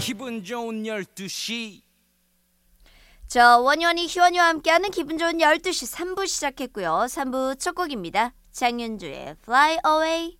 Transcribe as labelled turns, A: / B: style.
A: 기분 좋은 12시.
B: 원효원이 희원이와 함께하는 기분 좋은 12시 3부 시작했고요. 3부 첫 곡입니다. 장윤주의 Fly Away.